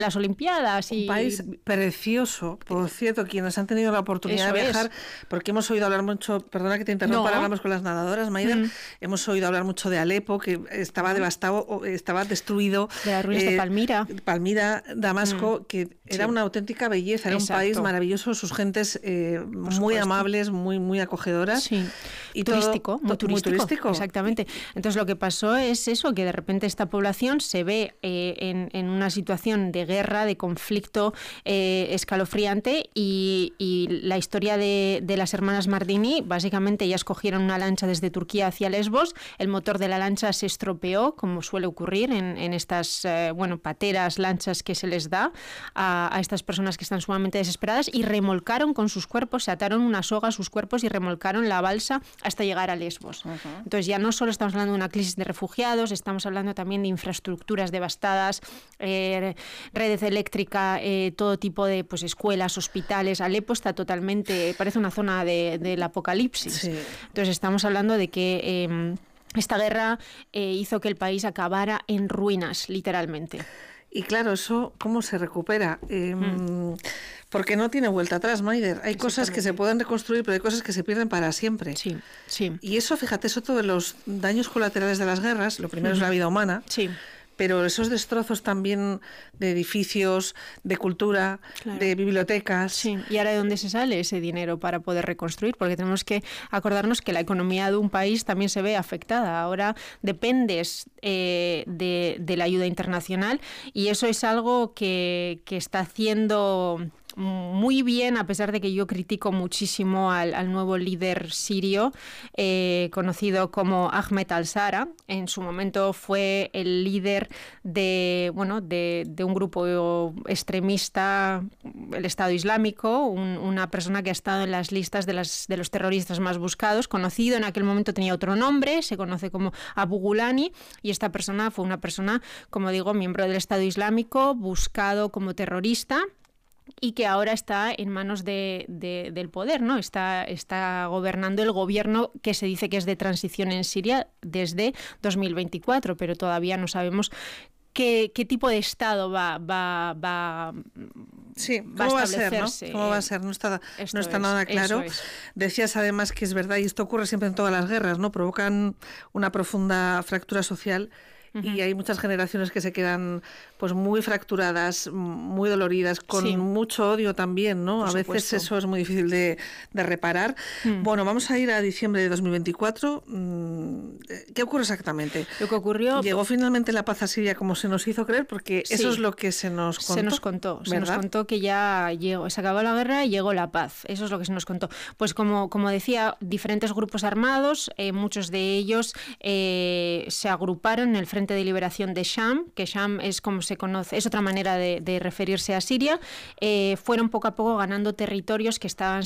las Olimpiadas. Un país precioso, por cierto, quienes han tenido la oportunidad de viajar, porque hemos oído hablar mucho, perdona que te interrumpa, ahora hablamos con las nadadoras, Maider, hemos oído hablar mucho de Alepo, que estaba devastado, estaba destruido. De las ruinas de Palmira. Palmira, Damasco, que era una auténtica belleza, era un país maravilloso, sus gentes muy amables, muy acogedoras. Sí. Y turístico, todo, muy turístico. Exactamente. Entonces lo que pasó es eso, que de repente esta población se ve en una situación de guerra, de conflicto escalofriante y la historia de las hermanas Mardini, básicamente ellas cogieron una lancha desde Turquía hacia Lesbos, el motor de la lancha se estropeó, como suele ocurrir en estas pateras, lanchas que se les da a estas personas que están sumamente desesperadas, y remolcaron con sus cuerpos, se ataron una soga a sus cuerpos y remolcaron la balsa hasta llegar a Lesbos. Entonces ya no solo estamos hablando de una crisis de refugiados, estamos hablando también de infraestructuras devastadas, redes eléctricas, todo tipo de escuelas, hospitales. Alepo está totalmente, parece una zona del apocalipsis. Sí. Entonces estamos hablando de que esta guerra hizo que el país acabara en ruinas, literalmente. Y claro, eso, ¿cómo se recupera? Porque no tiene vuelta atrás, Maider. Hay cosas que se pueden reconstruir, pero hay cosas que se pierden para siempre. Sí, sí. Y eso, fíjate, es otro de los daños colaterales de las guerras. Lo primero es la vida humana. Sí. Pero esos destrozos también de edificios, de cultura, de bibliotecas. Sí, y ahora ¿de dónde se sale ese dinero para poder reconstruir? Porque tenemos que acordarnos que la economía de un país también se ve afectada. Ahora dependes de la ayuda internacional, y eso es algo que está haciendo muy bien, a pesar de que yo critico muchísimo al nuevo líder sirio, conocido como Ahmed al-Shara. En su momento fue el líder de un grupo extremista, el Estado Islámico, una persona que ha estado en las listas de los terroristas más buscados, conocido en aquel momento, tenía otro nombre, se conoce como Abu Ghulani, y esta persona fue una persona, como digo, miembro del Estado Islámico, buscado como terrorista, y que ahora está en manos del poder, ¿no? Está gobernando el gobierno que se dice que es de transición en Siria desde 2024, pero todavía no sabemos qué tipo de Estado va a establecerse. ¿Cómo va a ser? No está nada claro. Decías además que es verdad, y esto ocurre siempre en todas las guerras, ¿no? Provocan una profunda fractura social. Y hay muchas generaciones que se quedan pues muy fracturadas, muy doloridas, con mucho odio también, ¿no? A veces eso es muy difícil de reparar. Bueno, vamos a ir a diciembre de 2024. ¿Qué ocurre exactamente? Lo que ocurrió... ¿Llegó finalmente la paz a Siria como se nos hizo creer? Porque eso es lo que se nos contó. Se nos contó que ya llegó, se acabó la guerra y llegó la paz. Eso es lo que se nos contó. Pues como decía, diferentes grupos armados, muchos de ellos se agruparon en el Frente de Liberación de Sham, que Sham es como se conoce, es otra manera de referirse a Siria. Fueron poco a poco ganando territorios que estaban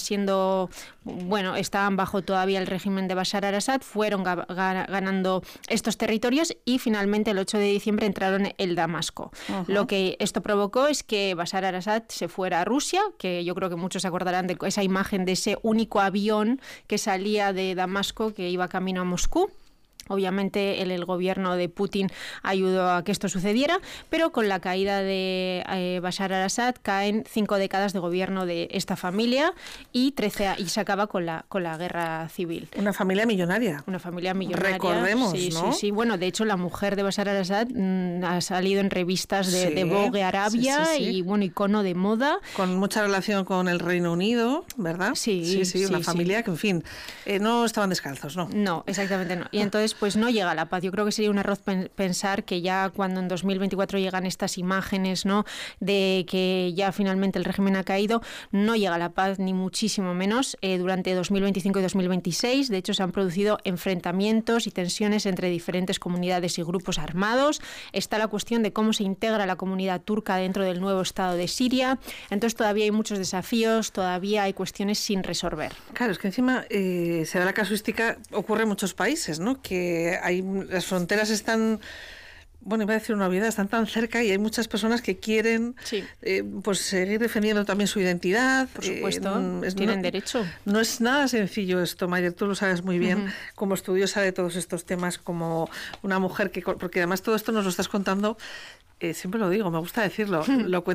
bajo todavía el régimen de Bashar al-Assad, fueron ganando estos territorios, y finalmente el 8 de diciembre entraron en Damasco. Lo que esto provocó es que Bashar al-Assad se fuera a Rusia, que yo creo que muchos se acordarán de esa imagen de ese único avión que salía de Damasco, que iba camino a Moscú. Obviamente el gobierno de Putin ayudó a que esto sucediera, pero con la caída de Bashar al-Assad caen 5 décadas de gobierno de esta familia y se acaba con la guerra civil. Una familia millonaria. Una familia millonaria. Recordemos, sí, ¿no? Sí. Bueno, de hecho la mujer de Bashar al-Assad ha salido en revistas de Vogue Arabia y icono de moda. Con mucha relación con el Reino Unido, ¿verdad? Sí, una familia que, en fin, no estaban descalzos, ¿no? No, exactamente no. Y entonces pues no llega la paz. Yo creo que sería un error pensar que ya cuando en 2024 llegan estas imágenes, ¿no?, de que ya finalmente el régimen ha caído, no llega la paz, ni muchísimo menos. Durante 2025 y 2026, de hecho, se han producido enfrentamientos y tensiones entre diferentes comunidades y grupos armados. Está la cuestión de cómo se integra la comunidad turca dentro del nuevo Estado de Siria. Entonces todavía hay muchos desafíos, todavía hay cuestiones sin resolver. Claro, es que encima se da la casuística, ocurre en muchos países, ¿no?, que las fronteras están, iba a decir una obviedad, están tan cerca y hay muchas personas que quieren seguir defendiendo también su identidad. Por supuesto, tienen derecho. No es nada sencillo esto, Maider, tú lo sabes muy bien, como estudiosa de todos estos temas, como una mujer porque además todo esto nos lo estás contando siempre lo digo, me gusta decirlo, lo